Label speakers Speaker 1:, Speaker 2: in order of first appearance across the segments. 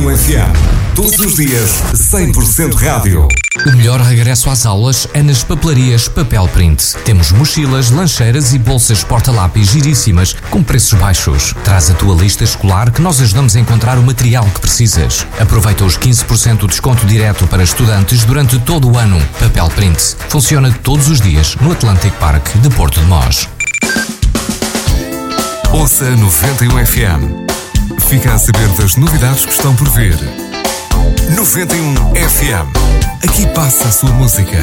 Speaker 1: 91 FM. Todos os dias, 100% rádio.
Speaker 2: O melhor regresso às aulas é nas papelarias Papel Print. Temos mochilas, lancheiras e bolsas porta-lápis giríssimas com preços baixos. Traz a tua lista escolar que nós ajudamos a encontrar o material que precisas. Aproveita os 15% de desconto direto para estudantes durante todo o ano. Papel Print. Funciona todos os dias no Atlantic Park de Porto de Mós.
Speaker 1: Ouça 91 FM. Fica a saber das novidades que estão por vir. 91 FM. Aqui passa a sua música.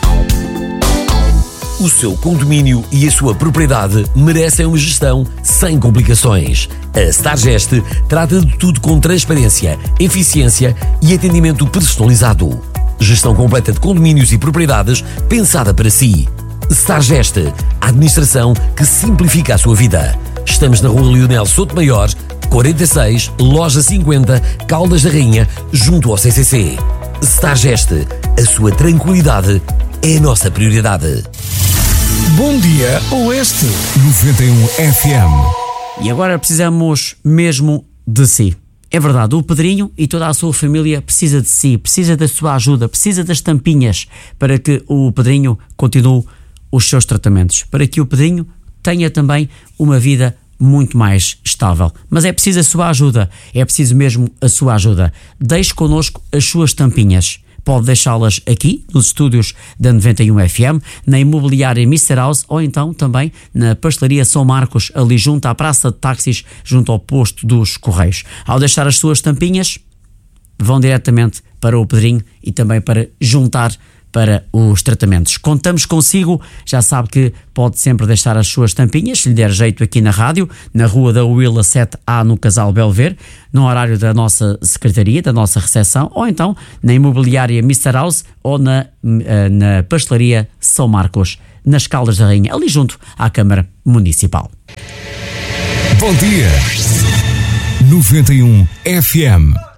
Speaker 3: O seu condomínio e a sua propriedade merecem uma gestão sem complicações. A Stargest trata de tudo com transparência, eficiência e atendimento personalizado. Gestão completa de condomínios e propriedades pensada para si. Stargest, a administração que simplifica a sua vida. Estamos na Rua Leonel Sotomayor, 46, Loja 50, Caldas da Rainha, junto ao CCC. Stargest, a sua tranquilidade é a nossa prioridade.
Speaker 4: Bom dia, Oeste.
Speaker 1: 91 FM.
Speaker 5: E agora precisamos mesmo de si. É verdade, o Pedrinho e toda a sua família precisa de si, precisa da sua ajuda, precisa das tampinhas para que o Pedrinho continue os seus tratamentos, para que o Pedrinho tenha também uma vida muito mais estável. Mas é preciso a sua ajuda, é preciso mesmo a sua ajuda. Deixe connosco as suas tampinhas. Pode deixá-las aqui, nos estúdios da 91 FM, na imobiliária Mr. House ou então também na pastelaria São Marcos, ali junto à praça de táxis, junto ao posto dos Correios. Ao deixar as suas tampinhas, vão diretamente para o Pedrinho e também para juntar para os tratamentos. Contamos consigo, já sabe que pode sempre deixar as suas tampinhas, se lhe der jeito aqui na rádio, na Rua da Willa 7A, no Casal Belver, no horário da nossa secretaria, da nossa recepção, ou então na imobiliária Mr. House ou na pastelaria São Marcos, nas Caldas da Rainha, ali junto à Câmara Municipal.
Speaker 1: Bom dia. 91 FM.